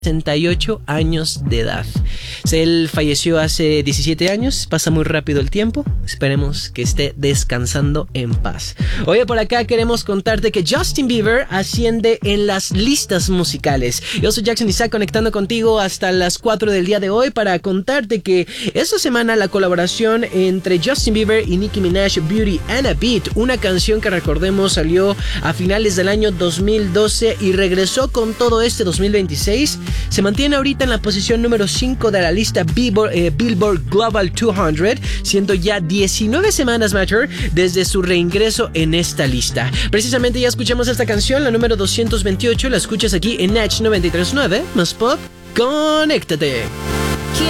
68 años de edad. Él falleció hace 17 años, pasa muy rápido el tiempo, esperemos que esté descansando en paz. Oye, por acá queremos contarte que Justin Bieber asciende en las listas musicales. Yo soy Jackson Isaac, conectando contigo hasta las 4 del día de hoy para contarte que esta semana la colaboración entre Justin Bieber y Nicki Minaj, Beauty and a Beat, una canción que recordemos salió a finales del año 2012 y regresó con todo este 2026, se mantiene ahorita en la posición número 5 de la lista Billboard Global 200, siendo ya 19 semanas, Matter, desde su reingreso en esta lista. Precisamente ya escuchamos esta canción, la número 228, la escuchas aquí en Natch 93.9, más pop, conéctate.